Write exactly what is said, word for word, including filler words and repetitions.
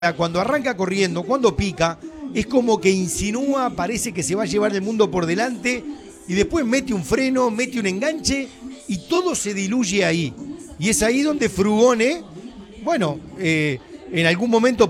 Cuando arranca corriendo, cuando pica, es como que insinúa, parece que se va a llevar el mundo por delante y después mete un freno, mete un enganche y todo se diluye ahí. Y es ahí donde Frugone, bueno, eh, en algún momento